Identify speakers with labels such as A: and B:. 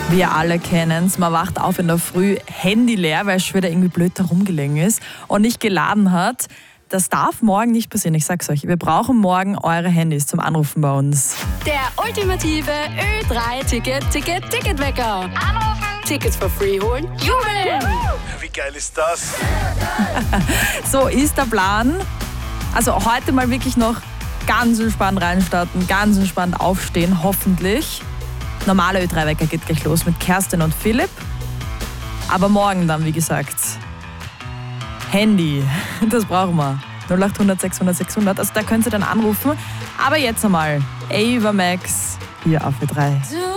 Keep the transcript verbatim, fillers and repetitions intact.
A: Wir alle kennen es. Man wacht auf in der Früh, Handy leer, weil es schon wieder irgendwie blöd herumgelegen ist und nicht geladen hat. Das darf morgen nicht passieren, ich sag's euch. Wir brauchen morgen eure Handys zum Anrufen bei uns.
B: Der ultimative Ö drei Ticket, Ticket, Ticketwecker. Anrufen, Tickets for free holen, jubeln!
C: Wie geil ist das?
A: So ist der Plan. Also heute mal wirklich noch ganz entspannt reinstarten, ganz entspannt aufstehen, hoffentlich. Normaler Ö drei Wecker geht gleich los mit Kerstin und Philipp. Aber morgen dann, wie gesagt, Handy, das brauchen wir. null acht hundert sechshundert sechshundert, also da könnt ihr dann anrufen. Aber jetzt einmal Ava Max hier auf Ö drei.